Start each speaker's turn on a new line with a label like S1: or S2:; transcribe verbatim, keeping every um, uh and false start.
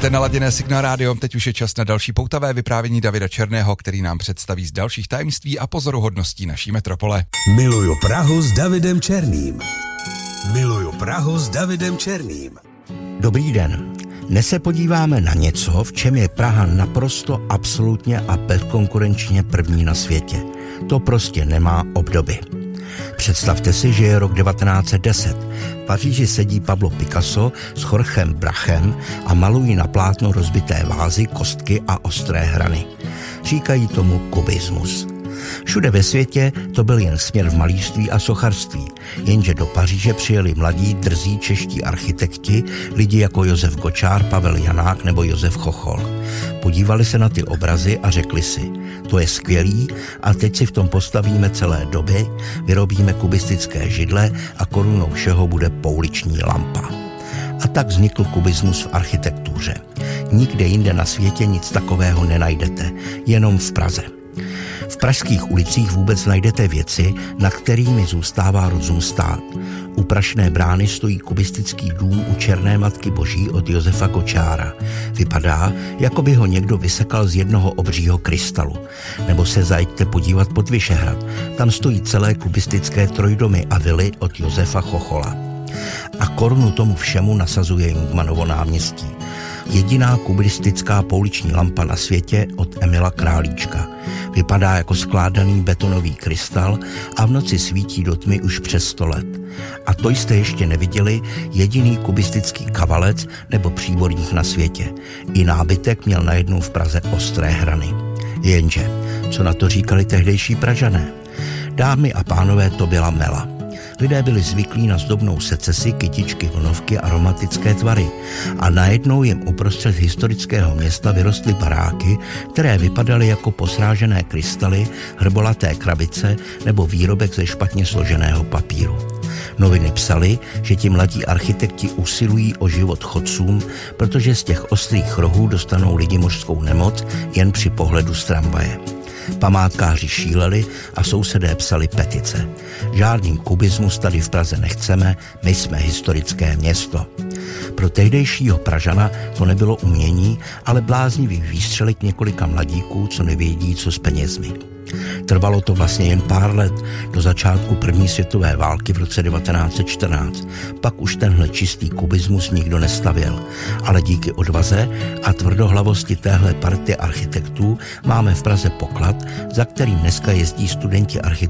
S1: Máte naladěné Signál rádio, teď už je čas na další poutavé vyprávění Davida Černého, který nám představí z dalších tajemství a pozoruhodností naší metropole.
S2: Miluju Prahu s Davidem Černým. Miluju Prahu s Davidem Černým.
S3: Dobrý den. Dnes se podíváme na něco, v čem je Praha naprosto, absolutně a bezkonkurenčně první na světě. To prostě nemá obdoby. Představte si, že je rok devatenáct set deset. V Paříži sedí Pablo Picasso s Jorgem Brachem a malují na plátno rozbité vázy, kostky a ostré hrany. Říkají tomu kubismus. Všude ve světě to byl jen směr v malířství a sochařství, jenže do Paříže přijeli mladí, drzí čeští architekti, lidi jako Josef Gočár, Pavel Janák nebo Josef Chochol. Podívali se na ty obrazy a řekli si, to je skvělý a teď si v tom postavíme celé doby, vyrobíme kubistické židle a korunou všeho bude pouliční lampa. A tak vznikl kubismus v architektuře. Nikde jinde na světě nic takového nenajdete, jenom v Praze. V pražských ulicích vůbec najdete věci, nad kterými zůstává rozum stát. U Prašné brány stojí kubistický dům u Černé Matky Boží od Josefa Gočára. Vypadá, jako by ho někdo vysekal z jednoho obřího krystalu. Nebo se zajďte podívat pod Vyšehrad. Tam stojí celé kubistické trojdomy a vily od Josefa Chochola. A korunu tomu všemu nasazuje Jungmannovo náměstí. Jediná kubistická pouliční lampa na světě od Emila Králíčka. Vypadá jako skládaný betonový krystal a v noci svítí do tmy už přes sto let. A to jste ještě neviděli jediný kubistický kavalec nebo příborník na světě. I nábytek měl najednou v Praze ostré hrany. Jenže, co na to říkali tehdejší Pražané? Dámy a pánové, to byla mela. Lidé byli zvyklí na zdobnou secesi, kytičky, vlnovky a aromatické tvary. A najednou jim uprostřed historického města vyrostly baráky, které vypadaly jako posrážené krystaly, hrbolaté krabice nebo výrobek ze špatně složeného papíru. Noviny psaly, že ti mladí architekti usilují o život chodcům, protože z těch ostrých rohů dostanou lidi mořskou nemoc jen při pohledu z tramvaje. Památkáři šíleli a sousedé psali petice. Žádný kubismus tady v Praze nechceme, my jsme historické město. Pro tehdejšího Pražana to nebylo umění, ale bláznivý výstřelek několika mladíků, co nevědí, co s penězmi. Trvalo to vlastně jen pár let, do začátku první světové války v roce devatenáct set čtrnáct. Pak už tenhle čistý kubismus nikdo nestavěl, ale díky odvaze a tvrdohlavosti téhle party architektů máme v Praze poklad, za kterým dneska jezdí studenti architektů